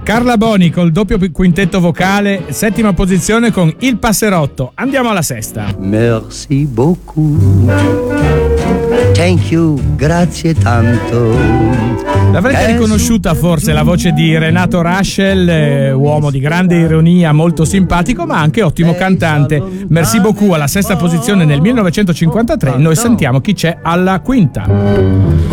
Carla Boni col doppio quintetto vocale, settima posizione con Il Passerotto. Andiamo alla sesta. Merci beaucoup. Thank you, grazie tanto. L'avrete riconosciuta forse la voce di Renato Raschel, uomo di grande ironia, molto simpatico ma anche ottimo cantante. Merci beaucoup alla sesta posizione nel 1953. Noi sentiamo chi c'è alla quinta.